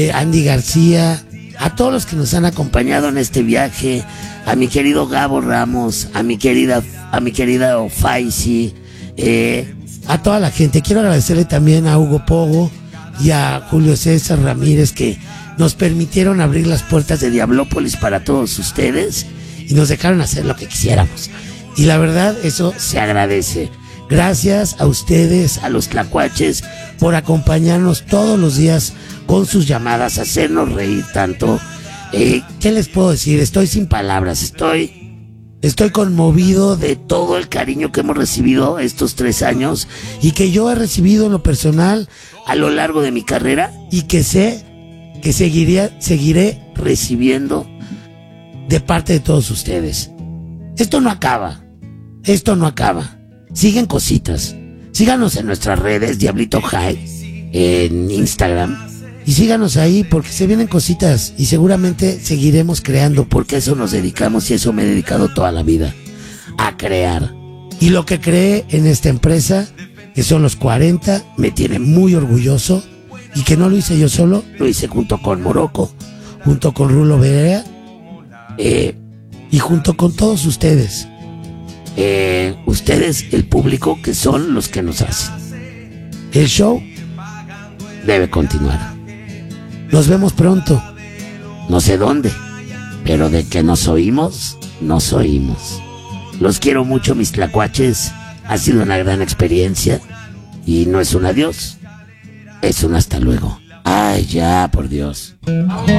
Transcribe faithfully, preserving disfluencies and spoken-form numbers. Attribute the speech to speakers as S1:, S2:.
S1: eh, Andy García, a todos los que nos han acompañado en este viaje, a mi querido Gabo Ramos, a mi querida, a mi querida Faisy, eh, a toda la gente. Quiero agradecerle también a Hugo Pogo y a Julio César Ramírez, que nos permitieron abrir las puertas de Diablópolis para todos ustedes y nos dejaron hacer lo que quisiéramos. Y la verdad, eso se agradece. Gracias a ustedes, a los tlacuaches, por acompañarnos todos los días con sus llamadas, hacernos reír tanto. Eh, ¿Qué les puedo decir? Estoy sin palabras, estoy, estoy conmovido de todo el cariño que hemos recibido estos tres años y que yo he recibido en lo personal a lo largo de mi carrera y que sé que seguiré, seguiré recibiendo de parte de todos ustedes. Esto no acaba, esto no acaba. Siguen cositas. Síganos en nuestras redes, Diablito High, en Instagram. Y síganos ahí porque se vienen cositas y seguramente seguiremos creando, porque a eso nos dedicamos y eso me he dedicado toda la vida, a crear. Y lo que creé en esta empresa, que son los cuarenta, me tiene muy orgulloso, y que no lo hice yo solo, lo hice junto con Morocco, junto con Rulo Berea, eh, y junto con todos ustedes. Eh, ustedes, el público, que son los que nos hacen. El show debe continuar. Nos vemos pronto. No sé dónde, pero de que nos oímos, nos oímos. Los quiero mucho, mis tlacuaches. Ha sido una gran experiencia. Y no es un adiós, es un hasta luego. Ay, ya, por Dios.